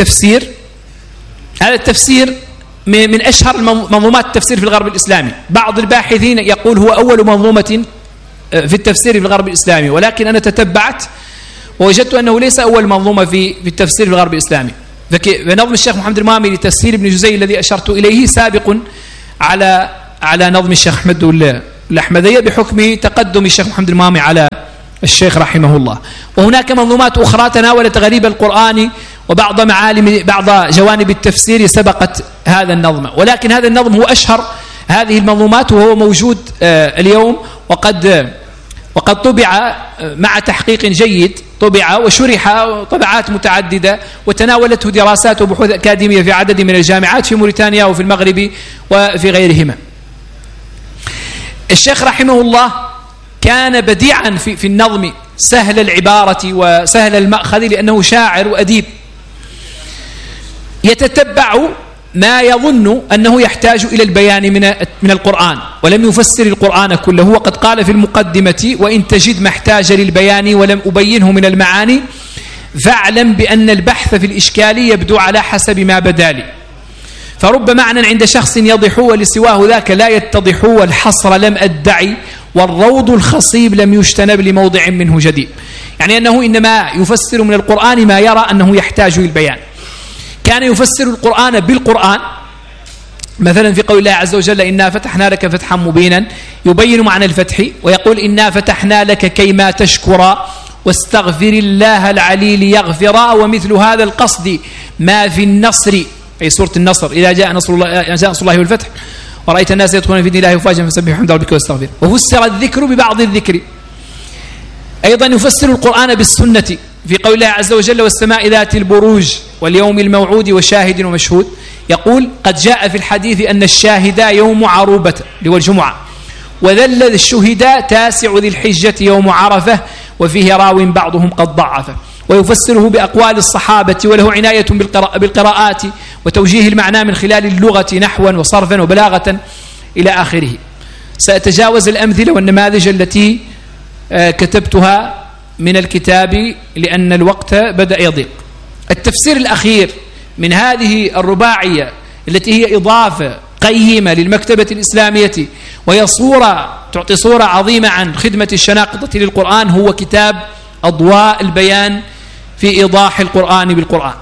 التفسير من أشهر منظومات التفسير في الغرب الإسلامي. بعض الباحثين يقول هو أول منظومة في التفسير في الغرب الإسلامي، ولكن أنا تتبعت ووجدت أنه ليس أول منظومة في التفسير في الغرب الإسلامي. فنظم الشيخ محمد المامي لتفسير ابن جزي الذي أشرت إليه سابق على نظم الشيخ أحمد الأحمدية بحكم تقدم الشيخ محمد المامي على الشيخ رحمه الله. وهناك منظومات أخرى تناولت غريب القرآن وبعض بعض جوانب التفسير سبقت هذا النظم، ولكن هذا النظم هو أشهر هذه المنظومات وهو موجود اليوم، وقد طبع مع تحقيق جيد، طبع وشرح طبعات متعددة وتناولته دراسات وبحوث أكاديمية في عدد من الجامعات في موريتانيا وفي المغرب وفي غيرهما. الشيخ رحمه الله كان بديعا في النظم، سهل العبارة وسهل المأخذ، لأنه شاعر وأديب يتتبع ما يظن أنه يحتاج إلى البيان من القرآن، ولم يفسر القرآن كله. وقد قال في المقدمة: وإن تجد ما احتاج للبيان ولم أبينه من المعاني فاعلم بأن البحث في الإشكال يبدو على حسب ما بدا لي، فرب معنى عند شخص يضح ولسواه ذاك لا يتضح، والحصر لم أدعي والروض الخصيب لم يجتنب لموضع منه جديد. يعني أنه إنما يفسر من القرآن ما يرى أنه يحتاج للبيان. كان يفسر القرآن بالقرآن، مثلا في قول الله عز وجل: إنا فتحنا لك فتحا مبينا، يبين معنى الفتح ويقول: إنا فتحنا لك كيما تشكرا واستغفر الله العلي ليغفرا، ومثل هذا القصد ما في النصر، أي سورة النصر: إذا جاء نصر الله والفتح ورأيت الناس يدخلون في دين الله أفواجا فسبح بحمد ربك واستغفر. وفسر الذكر ببعض الذكر. أيضا يفسر القرآن بالسنة في قول الله عز وجل: والسماء ذات البروج واليوم الموعود وشاهد ومشهود، يقول: قد جاء في الحديث أن الشاهد يوم عروبة اللي هو الجمعة، وذل الشهداء تاسع ذي الحجة يوم عرفة، وفيه راو بعضهم قد ضعفه. ويفسره بأقوال الصحابة، وله عناية بالقراءات وتوجيه المعنى من خلال اللغة نحوا وصرفا وبلاغة إلى آخره. سأتجاوز الأمثلة والنماذج التي كتبتها من الكتاب لأن الوقت بدأ يضيق. التفسير الأخير من هذه الرباعية التي هي إضافة قيمة للمكتبة الإسلامية، وهي تعطي صورة عظيمة عن خدمة الشناقطة للقرآن، هو كتاب أضواء البيان في إيضاح القرآن بالقرآن.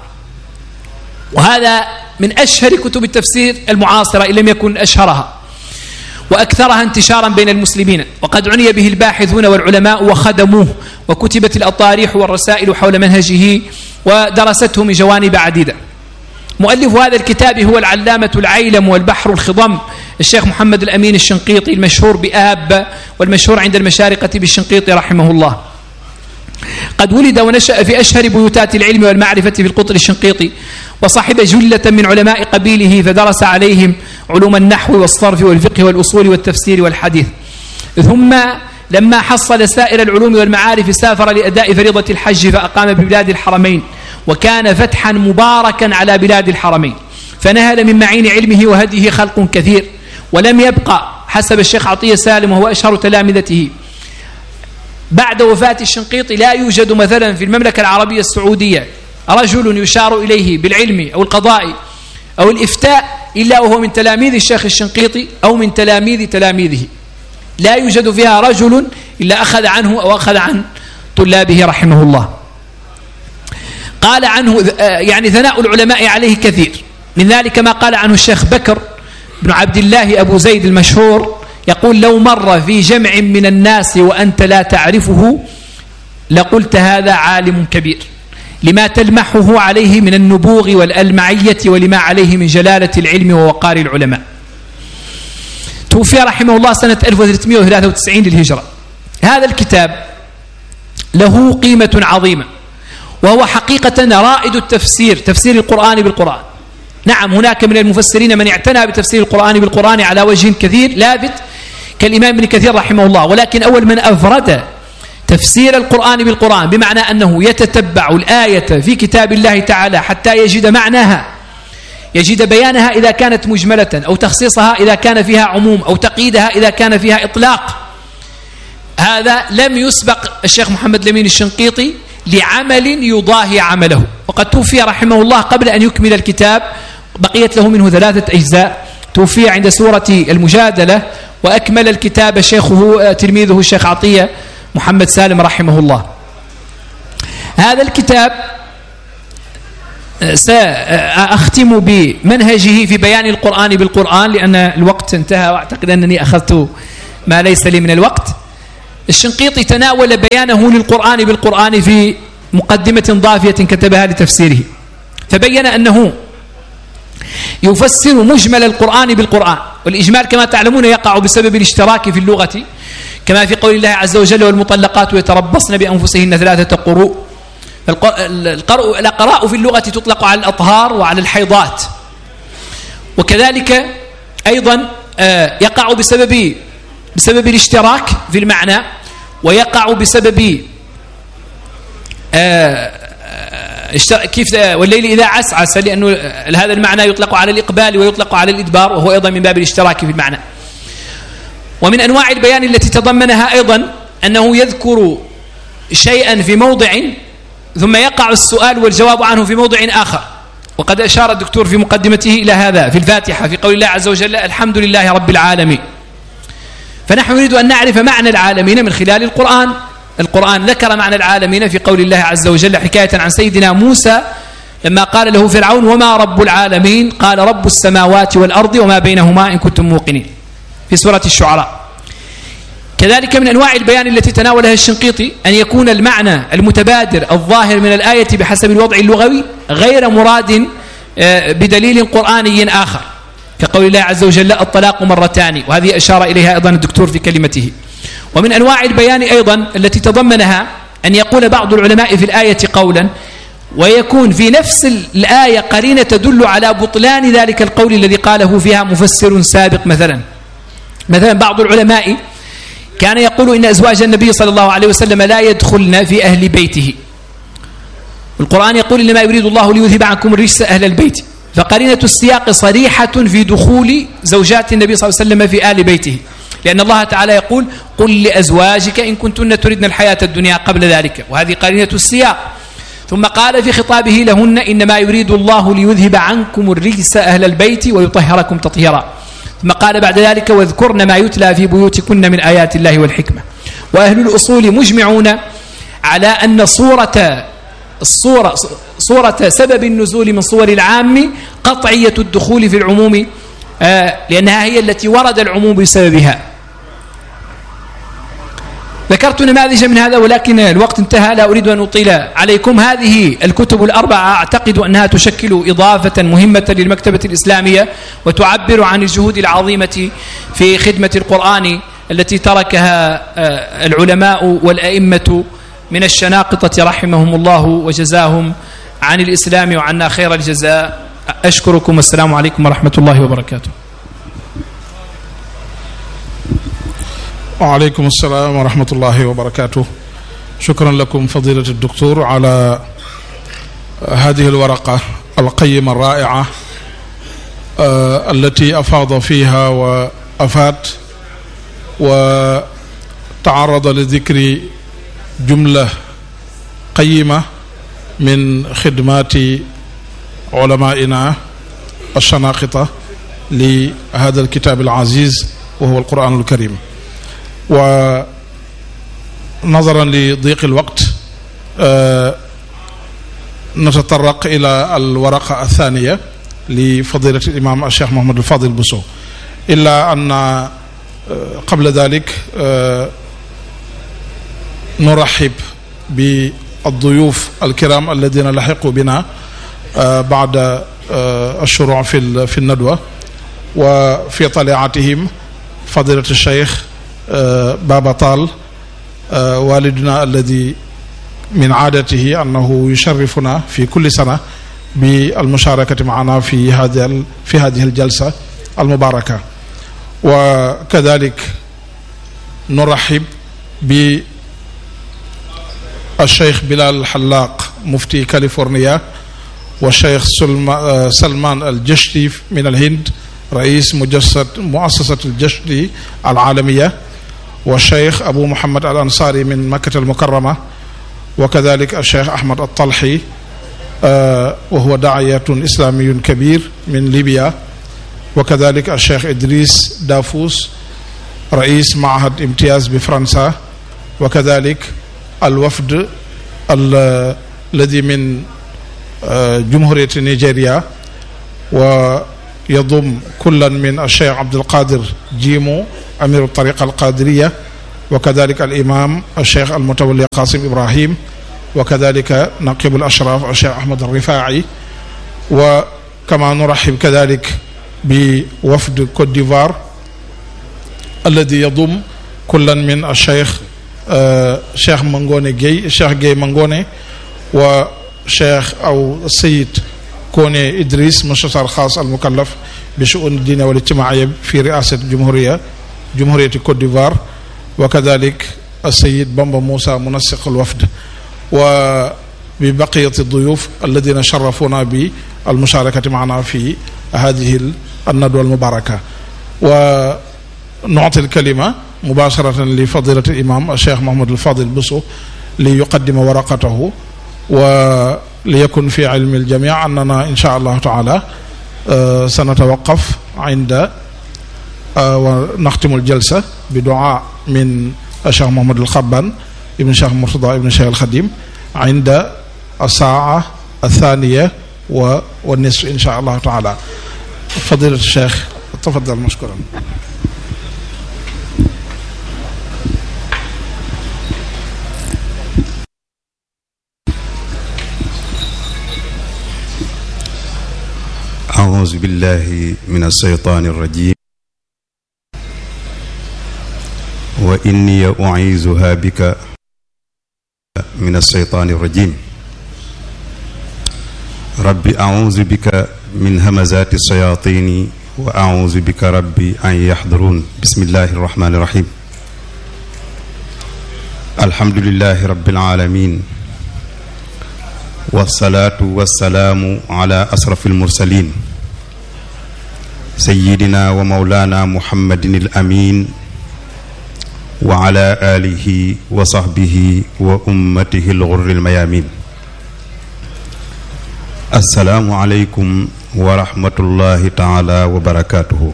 وهذا من أشهر كتب التفسير المعاصرة إن لم يكن أشهرها وأكثرها انتشارا بين المسلمين، وقد عني به الباحثون والعلماء وخدموه، وكتبت الأطاريح والرسائل حول منهجه ودرسته من جوانب عديدة. مؤلف هذا الكتاب هو العلامة العيلم والبحر الخضم الشيخ محمد الأمين الشنقيطي، المشهور بآب والمشهور عند المشارقة بالشنقيطي رحمه الله. قد ولد ونشأ في أشهر بيوتات العلم والمعرفة في القطر الشنقيطي، وصاحب جلة من علماء قبيله، فدرس عليهم علوم النحو والصرف والفقه والأصول والتفسير والحديث. ثم لما حصل سائر العلوم والمعارف سافر لأداء فريضة الحج، فأقام ببلاد الحرمين، وكان فتحا مباركا على بلاد الحرمين، فنهل من معين علمه وهديه خلق كثير. ولم يبقى حسب الشيخ عطية سالم وهو أشهر تلامذته بعد وفاة الشنقيطي، لا يوجد مثلا في المملكة العربية السعودية رجل يشار إليه بالعلم أو القضاء أو الإفتاء إلا وهو من تلاميذ الشيخ الشنقيطي أو من تلاميذه. لا يوجد فيها رجل إلا أخذ عنه أو أخذ عن طلابه رحمه الله. قال عنه يعني ثناء العلماء عليه كثير، من ذلك ما قال عنه الشيخ بكر بن عبد الله أبو زيد المشهور، يقول: لو مر في جمع من الناس وأنت لا تعرفه لقلت هذا عالم كبير، لما تلمحه عليه من النبوغ والألمعية، ولما عليه من جلالة العلم ووقار العلماء. توفي رحمه الله سنة 1393 للهجرة. هذا الكتاب له قيمة عظيمة، وهو حقيقة رائد التفسير، تفسير القرآن بالقرآن. نعم، هناك من المفسرين من اعتنى بتفسير القرآن بالقرآن على وجه كثير لافت كالإمام ابن كثير رحمه الله، ولكن أول من أفرد تفسير القرآن بالقرآن بمعنى أنه يتتبع الآية في كتاب الله تعالى حتى يجد معناها، يجد بيانها إذا كانت مجملة، أو تخصيصها إذا كان فيها عموم، أو تقييدها إذا كان فيها إطلاق. هذا لم يسبق الشيخ محمد الأمين الشنقيطي لعمل يضاهي عمله، وقد توفي رحمه الله قبل أن يكمل الكتاب، بقيت له منه 3 أجزاء. توفي عند سورة المجادلة، وأكمل الكتاب شيخه تلميذه الشيخ عطية محمد سالم رحمه الله. هذا الكتاب سأختم بمنهجه في بيان القرآن بالقرآن لأن الوقت انتهى وأعتقد أنني أخذت ما ليس لي من الوقت. الشنقيطي تناول بيانه للقرآن بالقرآن في مقدمة ضافية كتبها لتفسيره، فبين أنه يفسر مجمل القرآن بالقرآن، والإجمال كما تعلمون يقع بسبب الاشتراك في اللغة كما في قول الله عز وجل والمطلقات يتربصن بأنفسهن 3 قروء. القراء في اللغة تطلق على الأطهار وعلى الحيضات، وكذلك أيضا يقع بسبب الاشتراك في المعنى، ويقع بسبب كيف والليل إذا عسعس، لأنه هذا المعنى يطلق على الإقبال ويطلق على الإدبار، وهو أيضا من باب الاشتراك في المعنى. ومن أنواع البيان التي تضمنها أيضا أنه يذكر شيئا في موضع ثم يقع السؤال والجواب عنه في موضع آخر، وقد أشار الدكتور في مقدمته إلى هذا في الفاتحة في قول الله عز وجل الحمد لله رب العالمين. فنحن نريد أن نعرف معنى العالمين من خلال القرآن. القرآن ذكر معنى العالمين في قول الله عز وجل حكاية عن سيدنا موسى لما قال له فرعون وما رب العالمين قال رب السماوات والأرض وما بينهما إن كنتم موقنين في سورة الشعراء. كذلك من أنواع البيان التي تناولها الشنقيطي أن يكون المعنى المتبادر الظاهر من الآية بحسب الوضع اللغوي غير مراد بدليل قرآني آخر، كقول الله عز وجل الطلاق مرتان، وهذه أشار إليها أيضا الدكتور في كلمته. ومن أنواع البيان أيضا التي تضمنها أن يقول بعض العلماء في الآية قولا ويكون في نفس الآية قرينة تدل على بطلان ذلك القول الذي قاله فيها مفسر سابق. مثلا بعض العلماء كان يقول إن أزواج النبي صلى الله عليه وسلم لا يدخلن في أهل بيته، القرآن يقول إنما يريد الله ليذهب عنكم الرجس أهل البيت، فقرينة السياق صريحة في دخول زوجات النبي صلى الله عليه وسلم في آل بيته، لأن الله تعالى يقول قل لأزواجك إن كنتن تردن الحياة الدنيا قبل ذلك، وهذه قرينة السياق. ثم قال في خطابه لهن إنما يريد الله ليذهب عنكم الرجس أهل البيت ويطهركم تطهيرا. ثم قال بعد ذلك واذكرن ما يتلى في بيوتكن من آيات الله والحكمة. وأهل الأصول مجمعون على أن صورة سبب النزول من صور العام قطعية الدخول في العموم، لأنها هي التي ورد العموم بسببها. ذكرت نماذج من هذا ولكن الوقت انتهى، لا أريد أن أطيل عليكم. هذه الكتب الأربعة أعتقد أنها تشكل إضافة مهمة للمكتبة الإسلامية وتعبر عن الجهود العظيمة في خدمة القرآن التي تركها العلماء والأئمة من الشناقطة رحمهم الله وجزاهم عن الإسلام وعنا خير الجزاء. أشكركم والسلام عليكم ورحمة الله وبركاته. وعليكم السلام ورحمة الله وبركاته. شكرا لكم فضيلة الدكتور على هذه الورقة القيمة الرائعة التي أفاض فيها وأفاد وتعرض لذكر جملة قيمة من خدمات علمائنا الشناقطة لهذا الكتاب العزيز وهو القرآن الكريم. ونظرا لضيق الوقت نتطرق إلى الورقة الثانية لفضيلة الإمام الشيخ محمد الفاضل بوسو، إلا أن قبل ذلك نرحب بالضيوف الكرام الذين لحقوا بنا بعد الشروع في الندوة، وفي طليعتهم فضيلة الشيخ بابا طال والدنا الذي من عادته أنه يشرفنا في كل سنة بالمشاركة معنا في هذه الجلسة المباركة. وكذلك نرحب بالشيخ بلال الحلاق مفتي كاليفورنيا، والشيخ سلمان الجشتي من الهند رئيس مؤسسة الجشتي العالمية، والشيخ أبو محمد الأنصاري من مكة المكرمة، وكذلك الشيخ أحمد الطلحي وهو داعية إسلامي كبير من ليبيا، وكذلك الشيخ إدريس دافوس رئيس معهد امتياز بفرنسا، وكذلك الوفد الذي من جمهورية نيجيريا، ويضم كلا من الشيخ عبد القادر جيمو أمير الطريقة القادرية، وكذلك الإمام الشيخ المتولي قاسم إبراهيم، وكذلك نقيب الأشراف الشيخ أحمد الرفاعي. وكما نرحب كذلك بوفد كوت ديفوار الذي يضم كلا من الشيخ شيخ منغوني جي، الشيخ جي منغوني، وشيخ أو السيد كوني إدريس مستشار خاص المكلف بشؤون الدين والاجتماعية في رئاسة جمهورية كوت ديفوار، وكذلك السيد بامبا موسى منسق الوفد، وببقية الضيوف الذين شرفونا بالمشاركة معنا في هذه الندوة المباركة. ونعطي الكلمة مباشرة لفضيلة الإمام الشيخ محمد الفاضل بوسو ليقدم ورقته، وليكن في علم الجميع أننا إن شاء الله تعالى سنتوقف عند ونختم الجلسة بدعاء من الشيخ محمد الخبان ابن الشيخ مرتضى ابن الشيخ الخديم عند الساعة 2:30 إن شاء الله تعالى. فضيلة الشيخ تفضل مشكورا. أعوذ بالله من الشيطان الرجيم وإني أعيذها بك من الشيطان الرجيم رب أعوذ بك من همزات الشياطين وأعوذ بك ربي أن يحضرون. بسم الله الرحمن الرحيم. الحمد لله رب العالمين، والصلاة والسلام على أشرف المرسلين سيدنا ومولانا محمد الأمين وعلى آله وصحبه وأمته الغر الميامين. السلام عليكم ورحمة الله تعالى وبركاته.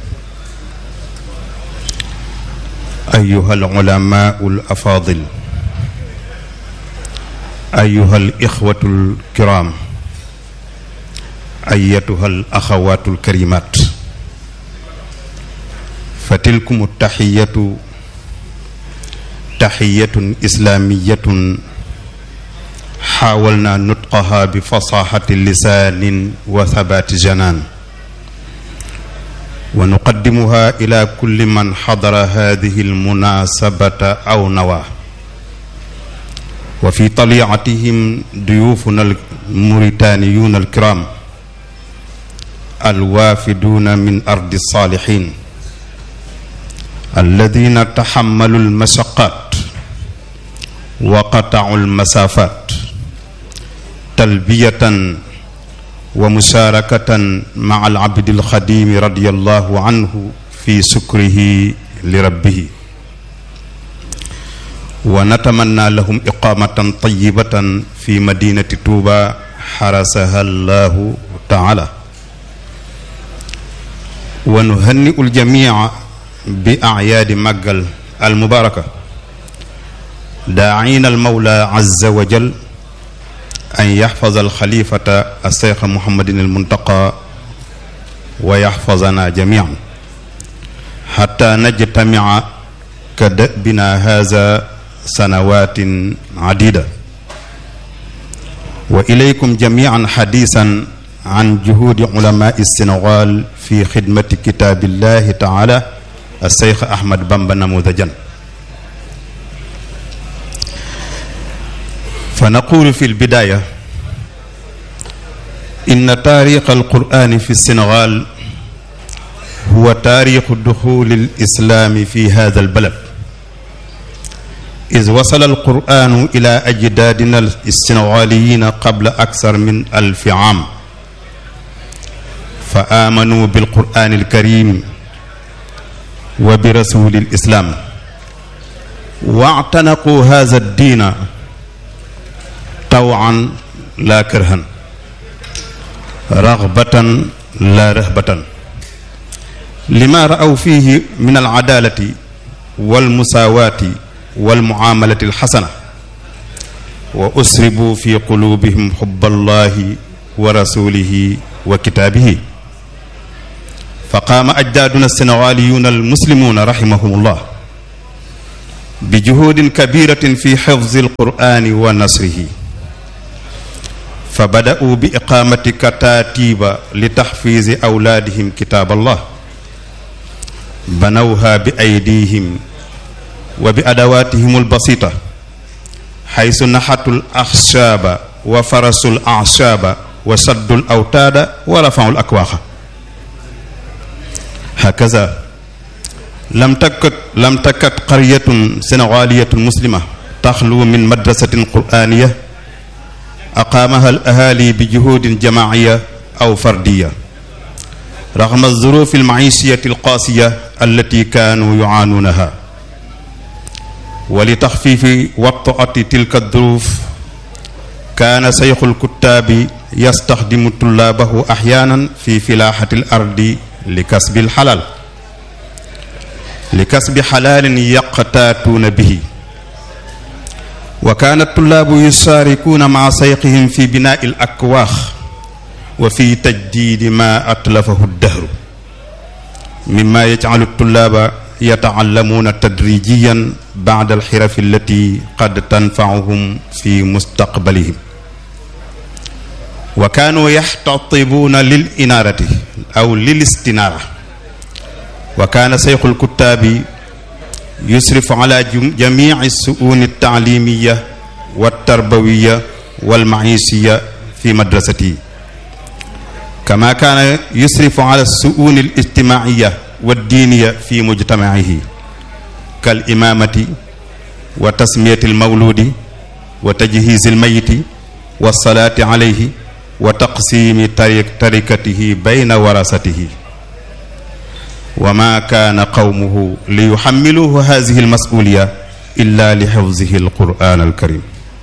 أيها العلماء الأفاضل، أيها الإخوة الكرام، أيتها الأخوات الكريمات، فتلكم التحية تحية إسلامية حاولنا نطقها بفصاحة اللسان وثبات جنان، ونقدمها إلى كل من حضر هذه المناسبة أو نواه، وفي طليعتهم ضيوفنا الموريتانيون الكرام الوافدون من أرض الصالحين الذين تحملوا المشقات وقطعوا المسافات تلبية ومشاركة مع العبد الخديم رضي الله عنه في شكره لربه، ونتمنى لهم إقامة طيبة في مدينة توبة حرسها الله تعالى، ونهنئ الجميع بأعياد مقل المباركة، داعين المولى عز وجل أن يحفظ الخليفة الشيخ محمد المنتقى ويحفظنا جميعا حتى نجتمع كدأبنا هذا سنوات عديدة. وإليكم جميعا حديثا عن جهود علماء السنغال في خدمة كتاب الله تعالى الشيخ أحمد بامبا نموذجا. فنقول في البداية إن تاريخ القرآن في السنغال هو تاريخ دخول الإسلام في هذا البلد، إذ وصل القرآن إلى أجدادنا السنغاليين قبل أكثر من 1000 عام، فآمنوا بالقرآن الكريم وبرسول الإسلام، واعتنقوا هذا الدين طوعا لا كرها، رغبة لا رهبة، لما رأوا فيه من العدالة والمساواة والمعاملة الحسنة، wa usribu fi qulubihim xubba allahi wa rasulihi wa kitaabihi fa qaama ajdaaduna sénégaliyuuna almuslimuuna rahimahumullah bi juhudin kabiratin fi xifzi alqur'ani wa nasrihi fa bada'u bi iqaamati kataatiba li taxfiizi awlaadihim kitaab allah banawha bi aydihim wa bi adawaatihim albasita xaysu naxatul axshaaba wa farasul axshaaba wa saddul awtaada wa rafaul akwaaxa hakaza lam takkat qaryatun sénégaliyatun muslima taxlu min madrasatin qur'aniya aqaamaha al ahali bi juhudin jamaaciya aw fardiya raxma zurufi almaishiyati alqaasiya allati kaanu yucaanuunaha wa li taxfiifi wat'ati tilka duruf kaana sayxul kuttaabi yastaxdimu tullaabahu axyaanan fi filaaxati alardi li kasbil xalaal li kasbi xalaalin yaqtaatuuna bihi wa kaana tullaabu yusaarikuuna maa sayxihim fi binaa'i alakwaax wa fi tajdiidi maa atlafahu dahru mimma yajcalu tullaaba yataallamuuna tadrijiyan bacda alxirafi allati qad tanfacuhum fi mustaqbalihim wa kaanuu yaxtatibuuna lil inaarati aw lil istinaara wa kaana sayxul kuttaabi yusrifu ala jamiici su'uuni altaalimiya waltarbawiya walmaciisiya fi madrasatihi kama kaana yusrifu ala su'uuni alijtimaaciya والدينية في مجتمعه كالإمامة وتسمية المولود وتجهيز الميت والصلاة عليه وتقسيم تركته بين ورثته وما كان قومه ليحملوه هذه المسؤولية إلا لحفظه القرآن الكريم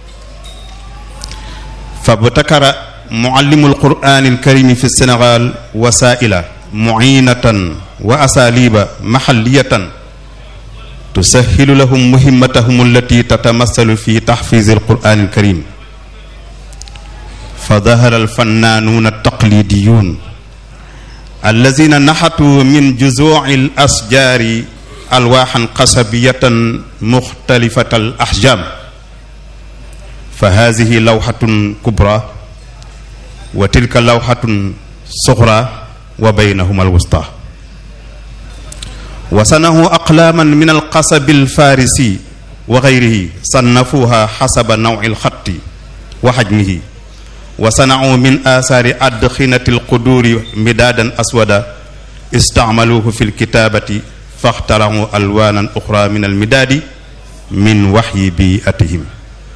فابتكر معلم القرآن الكريم في السنغال وسائل معينة وأساليب محلية تسهل لهم مهمتهم التي تتمثل في تحفيظ القرآن الكريم فظهر الفنانون التقليديون الذين نحتوا من جذوع الأشجار ألواحا قصبية مختلفة الأحجام فهذه لوحة كبرى وتلك لوحة صغرى وبينهما الوسطى وصنعوا أقلاما من القصب الفارسي وغيره صنفوها حسب نوع الخط وحجمه وصنعوا من آثار أدخنة القدور مدادا أسودا استعملوه في الكتابة فاخترعوا ألوانا أخرى من المداد من وحي بيئتهم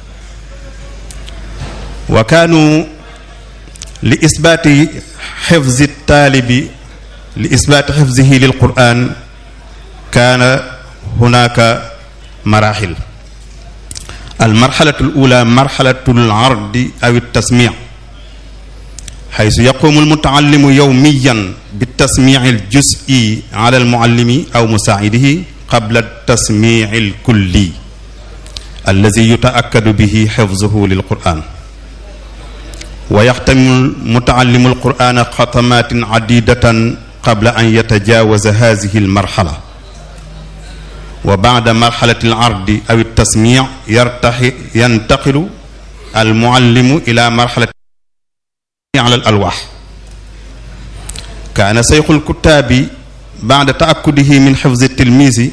وكانوا لإثبات حفظ الطالب لإثبات حفظه للقرآن كان هناك مراحل المرحلة الأولى مرحلة العرض أو التسميع حيث يقوم المتعلم يوميا بالتسميع الجزئي على المعلم أو مساعده قبل التسميع الكلي الذي يتأكد به حفظه للقرآن ويختم المتعلم القرآن ختمات عديدة قبل أن يتجاوز هذه المرحلة وبعد مرحلة العرض أو التسميع ينتقل المعلم إلى مرحلة على الألواح كان شيخ الكتاب بعد تأكده من حفظ التلميذ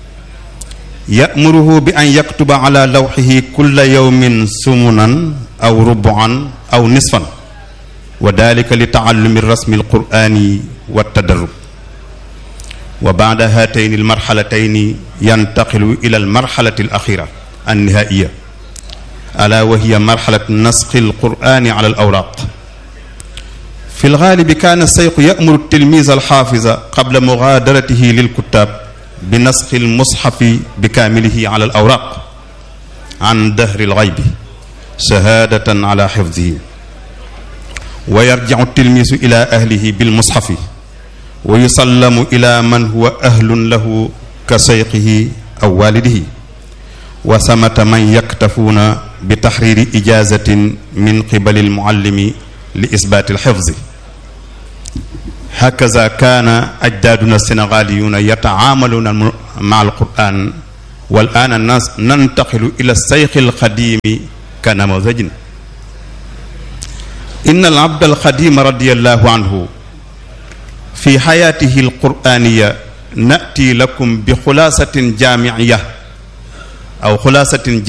يأمره بأن يكتب على لوحه كل يوم سمنا أو ربعا أو نصفا وذلك لتعلم الرسم القرآني والتدرب وبعد هاتين المرحلتين ينتقل إلى المرحلة الأخيرة النهائية ألا وهي مرحلة نسخ القرآن على الأوراق في الغالب كان الشيخ يأمر التلميذ الحافظ قبل مغادرته للكتاب بنسخ المصحف بكامله على الأوراق عن دهر الغيب شهادة على حفظه ويرجع التلميذ إلى أهله بالمصحف ويسلم إلى من هو أهل له كشيخه أو والده wa samata man yaktafuuna bi taxriiri ijaazatin min qibali almuallimi li isbaati alxifzi hakaza kaana ajdaaduna alsenegaliyuuna yataamaluuna maa alquran wal aana nantaqilu ila sayxi alxadimi ka namazajin inna alabda alxadima radiallahu anhu fi xayaatihi alquraniya nati lakum bi xulaasatin jaamiya aw xulaasatin